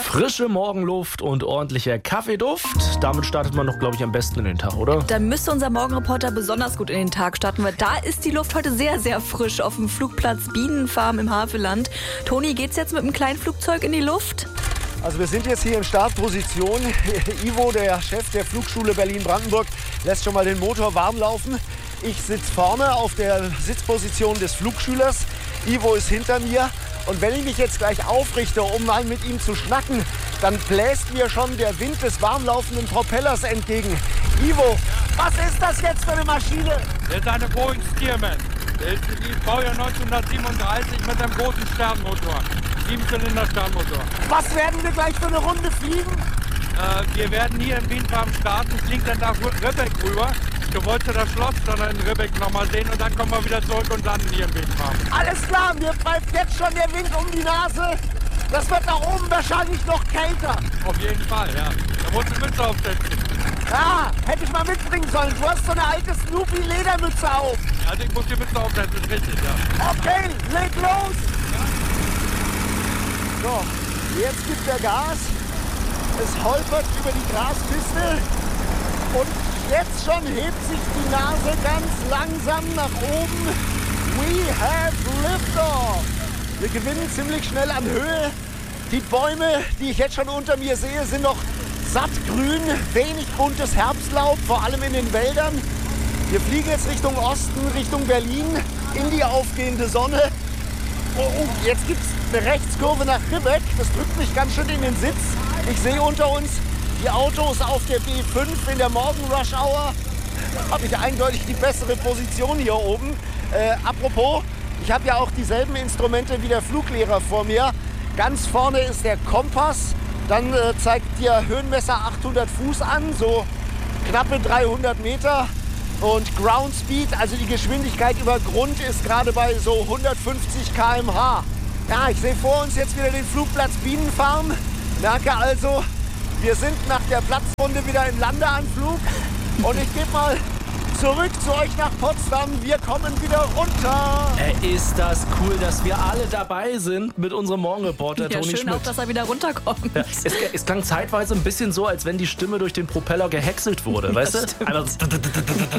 Frische Morgenluft und ordentlicher Kaffeeduft. Damit startet man doch, glaube ich, am besten in den Tag, oder? Da müsste unser Morgenreporter besonders gut in den Tag starten, weil da ist die Luft heute sehr, sehr frisch auf dem Flugplatz Bienenfarm im Havelland. Toni, geht's jetzt mit einem kleinen Flugzeug in die Luft? Also wir sind jetzt hier in Startposition. Ivo, der Chef der Flugschule Berlin-Brandenburg, lässt schon mal den Motor warm laufen. Ich sitze vorne auf der Sitzposition des Flugschülers. Ivo ist hinter mir. Und wenn ich mich jetzt gleich aufrichte, um mal mit ihm zu schnacken, dann bläst mir schon der Wind des warmlaufenden Propellers entgegen. Ivo, was ist das jetzt für eine Maschine? Das ist eine Boeing Stearman. Der ist Baujahr 1937 mit einem großen Sternmotor. 7-Zylinder-Sternmotor. Was werden wir gleich für eine Runde fliegen? Wir werden hier in Bienenfarm starten, fliegen dann nach Ribbeck rüber. Du wolltest das Schloss dann in Ribbeck nochmal sehen und dann kommen wir wieder zurück und landen hier in Bienenfarm. Alles klar, mir pfeift jetzt schon der Wind um die Nase. Das wird da oben wahrscheinlich noch kälter. Auf jeden Fall, ja. Da musst du Mütze aufsetzen. Ja, hätte ich mal mitbringen sollen. Du hast so eine alte Snoopy-Ledermütze auf. Also ich muss die Mütze aufsetzen, ist richtig, ja. Okay, leg los. So, jetzt gibt er Gas. Es holpert über die Graspiste. Und jetzt schon hebt sich die Nase ganz langsam nach oben. We have liftoff. Wir gewinnen ziemlich schnell an Höhe. Die Bäume, die ich jetzt schon unter mir sehe, sind noch sattgrün. Wenig buntes Herbstlaub, vor allem in den Wäldern. Wir fliegen jetzt Richtung Osten, Richtung Berlin, in die aufgehende Sonne. Oh, jetzt gibt es eine Rechtskurve nach Ribbeck. Das drückt mich ganz schön in den Sitz. Ich sehe unter uns die Autos auf der B5 in der Morgen-Rush-Hour. Da habe ich eindeutig die bessere Position hier oben. Apropos, ich habe ja auch dieselben Instrumente wie der Fluglehrer vor mir. Ganz vorne ist der Kompass. Dann zeigt der Höhenmesser 800 Fuß an, so knappe 300 Meter. Und Ground Speed, also die Geschwindigkeit über Grund, ist gerade bei so 150 km/h. Ja, ich sehe vor uns jetzt wieder den Flugplatz Bienenfarm. Merke also, wir sind nach der Platzrunde wieder im Landeanflug. Und ich gebe mal zurück zu euch nach Potsdam. Wir kommen wieder runter. Ist das cool, dass wir alle dabei sind mit unserem Morgenreporter Ja, Toni schön Schmidt. auch, dass er wieder runterkommt. Ja, es klang zeitweise ein bisschen so, als wenn die Stimme durch den Propeller gehäckselt wurde, weißt du? Also,